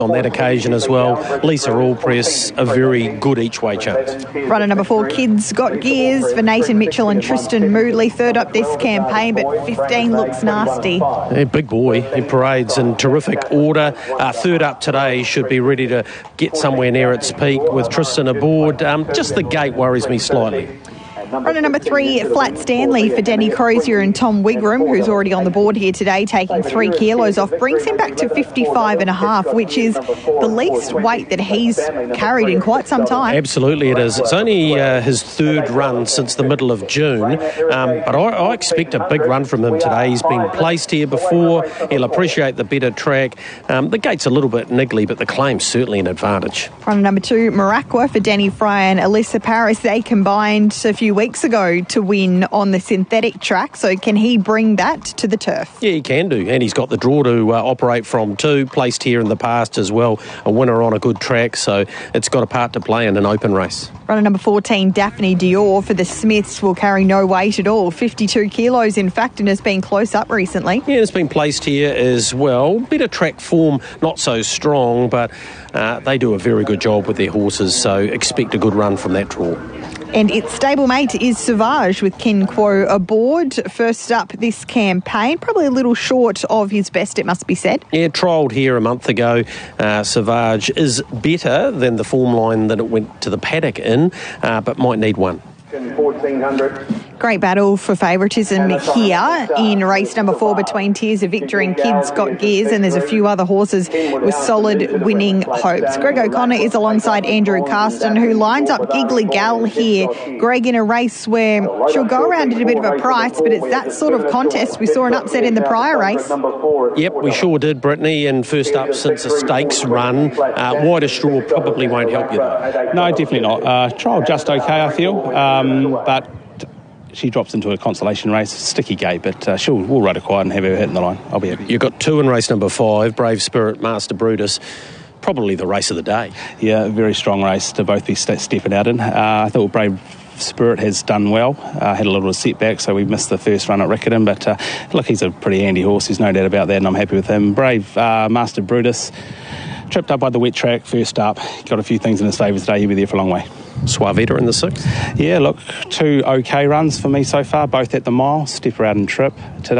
on that occasion as well. Lisa Allpress, a very good each-way chance. Runner number 4, Kids Got Gears for Nathan Mitchell and Tristan Moodley. Third up this campaign, but 15 looks nasty. Yeah, big boy. He parades in terrific order. Third up today should be ready to get somewhere near its peak with Tristan aboard. Just the gate worries me slightly. Runner number 3, Flat Stanley for Danny Crozier and Tom Wigram, who's already on the board here today, taking 3 kilos off, brings him back to 55.5, which is the least weight that he's carried in quite some time. Absolutely it is. It's only his third run since the middle of June, but I expect a big run from him today. He's been placed here before. He'll appreciate the better track. The gate's a little bit niggly, but the claim's certainly an advantage. Runner number 2, Maraqua for Danny Fry and Alyssa Paris. They combined a few weeks ago to win on the synthetic track, so can he bring that to the turf? Yeah, he can do, and he's got the draw to operate from too, placed here in the past as well, a winner on a good track, so it's got a part to play in an open race. Runner number 14, Daphne Dior for the Smiths, will carry no weight at all, 52 kilos in fact, and has been close up recently. Yeah, it's been placed here as well. Better track form, not so strong, but they do a very good job with their horses, so expect a good run from that draw. And its stablemate is Sauvage with Ken Kuo aboard. First up this campaign, probably a little short of his best, it must be said. Yeah, trialled here a month ago. Sauvage is better than the form line that it went to the paddock in, but might need one. 1400. Great battle for favouritism here in race number 4 between Tears of Victory and Kids Got Gears, and there's a few other horses with solid winning hopes. Greg O'Connor is alongside Andrew Carston, who lines up Giggly Gal here. Greg, in a race where she'll go around at a bit of a price, but it's that sort of contest. We saw an upset in the prior race. Yep, we sure did, Brittany, and first up since a stakes run. Wider straw probably won't help you though. No, definitely not. Trial just okay, I feel, but she drops into a consolation race, sticky gate, but we'll ride her quiet and have her hitting the line. I'll be happy. You've got 2 in race number 5, Brave Spirit, Master Brutus. Probably the race of the day. Yeah, a very strong race to both be stepping out in. I thought Brave Spirit has done well. Had a little setback, so we missed the first run at Riccarton, but look, he's a pretty handy horse, there's no doubt about that, and I'm happy with him. Brave Master Brutus, tripped up by the wet track first up, got a few things in his favour today, he'll be there for a long way. Suavita in the 6th? Yeah, look, 2 okay runs for me so far, both at the mile, stepper out and trip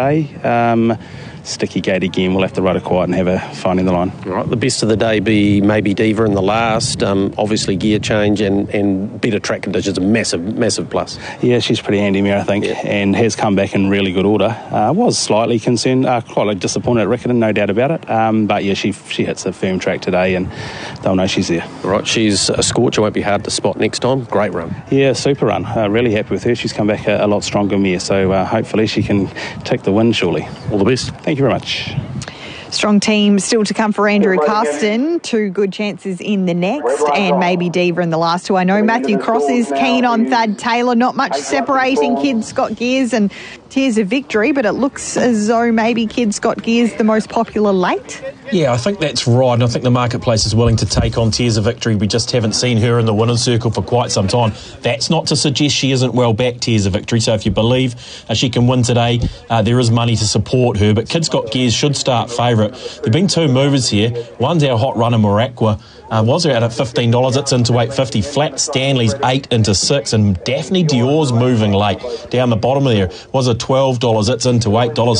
today. Sticky gate again, we'll have to ride her quiet and have her finding the line. All right, the best of the day be maybe Diva in the last. Obviously gear change and better track conditions, a massive plus. Yeah, she's pretty handy, Mare, I think, and has come back in really good order. Was slightly concerned, quite disappointed at Riccarton, no doubt about it. But yeah, she hits a firm track today and they'll know she's there. All right, she's a scorcher, won't be hard to spot next time. Great run. Yeah, super run. Really happy with her. She's come back a lot stronger Mare, so hopefully she can take the win shortly. All the best. Thank you very much. Strong team still to come for Andrew Carston. 2 good chances in the next, and maybe Diva in the last 2. I know Matthew Cross is keen on Thad Taylor. Not much separating Kids Got Gears and Tears of Victory, but it looks as though maybe Kids Got Gears the most popular late. Yeah, I think that's right, and I think the marketplace is willing to take on Tears of Victory. We just haven't seen her in the winner's circle for quite some time. That's not to suggest she isn't well back, Tears of Victory, so if you believe she can win today, there is money to support her, but Kids Got Gears should start favourite. There have been 2 movers here. One's our hot runner, Maraqua. Was out at $15, it's into $8.50. Flat Stanley's 8 into 6, and Daphne Dior's moving late down the bottom there. Was a $12, it's into $8.